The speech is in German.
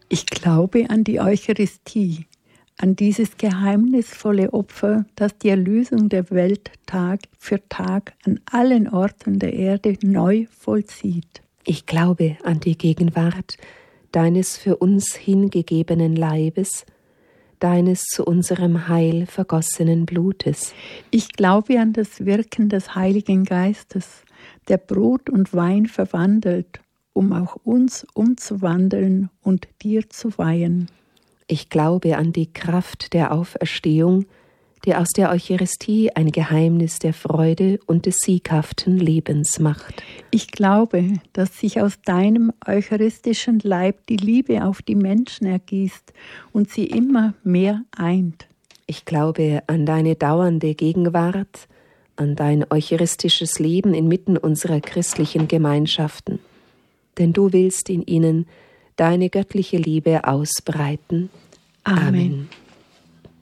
Ich glaube an die Eucharistie, an dieses geheimnisvolle Opfer, das die Erlösung der Welt Tag für Tag an allen Orten der Erde neu vollzieht. Ich glaube an die Gegenwart deines für uns hingegebenen Leibes, deines zu unserem Heil vergossenen Blutes. Ich glaube an das Wirken des Heiligen Geistes, der Brot und Wein verwandelt, um auch uns umzuwandeln und dir zu weihen. Ich glaube an die Kraft der Auferstehung, die aus der Eucharistie ein Geheimnis der Freude und des sieghaften Lebens macht. Ich glaube, dass sich aus deinem eucharistischen Leib die Liebe auf die Menschen ergießt und sie immer mehr eint. Ich glaube an deine dauernde Gegenwart, an dein eucharistisches Leben inmitten unserer christlichen Gemeinschaften. Denn du willst in ihnen deine göttliche Liebe ausbreiten. Amen.